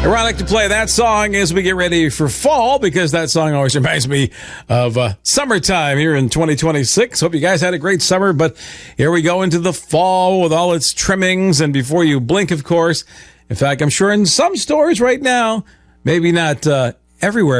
Ironic to play that song as we get ready for fall, because that song always reminds me of summertime here in 2026. Hope you guys had a great summer, but here we go into the fall with all its trimmings, and before you blink, of course. In fact, I'm sure in some stores right now, maybe not everywhere,